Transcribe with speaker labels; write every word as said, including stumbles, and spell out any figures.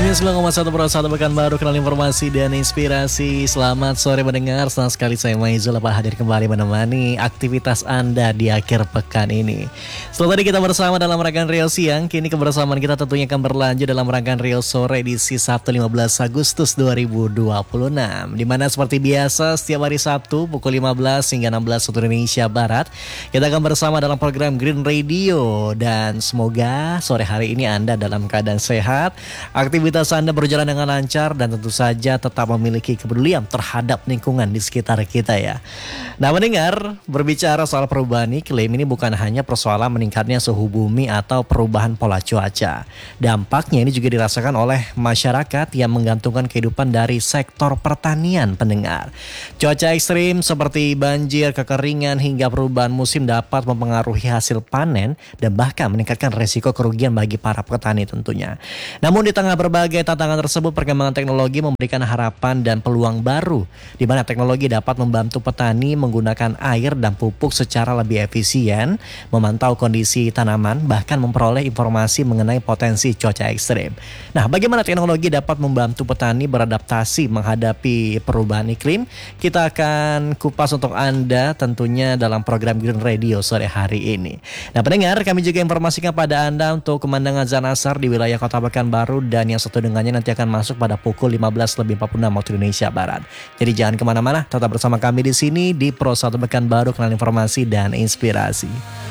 Speaker 1: sembilan puluh sembilan koma satu Pro satu Pekanbaru, kenal informasi dan inspirasi. Selamat sore mendengar, senang sekali saya Maizul dapat hadir kembali menemani aktivitas Anda di akhir pekan ini. Setelah tadi kita bersama dalam rangkaian Rio Siang, kini kebersamaan kita tentunya akan berlanjut dalam rangkaian Rio Sore edisi Sabtu lima belas Agustus dua ribu dua puluh enam. Dimana seperti biasa setiap hari Sabtu pukul lima belas hingga enam belas waktu Indonesia Barat, kita akan bersama dalam program Green Radio. Dan semoga sore hari ini Anda dalam keadaan sehat, aktivitas Anda berjalan dengan lancar, dan tentu saja tetap memiliki kepedulian terhadap lingkungan di sekitar kita ya. Nah mendengar, berbicara soal perubahan iklim ini bukan hanya persoalan meningkatnya suhu bumi atau perubahan pola cuaca. Dampaknya ini juga dirasakan oleh masyarakat yang menggantungkan kehidupan dari sektor pertanian pendengar. Cuaca ekstrim seperti banjir, kekeringan, hingga perubahan musim dapat mempengaruhi hasil panen dan bahkan meningkatkan resiko kerugian bagi para petani tentunya. Namun di tengah berbagai tantangan tersebut, perkembangan teknologi memberikan harapan dan peluang baru, di mana teknologi dapat membantu petani menggunakan air dan pupuk secara lebih efisien, memantau kondisi tanaman, bahkan memperoleh informasi mengenai potensi cuaca ekstrim. Nah, bagaimana teknologi dapat membantu petani beradaptasi menghadapi perubahan iklim? Kita akan kupas untuk Anda tentunya dalam program Green Radio sore hari ini. Nah, pendengar, kami juga informasikan pada Anda untuk kemandangan azan asar di wilayah Kota Pekanbaru, dan yang satu dengannya nanti akan masuk pada pukul lima belas lebih empat puluh enam waktu Indonesia Barat. Jadi jangan kemana-mana, tetap bersama kami di sini di Pro satu Pekanbaru, kenal informasi dan inspirasi.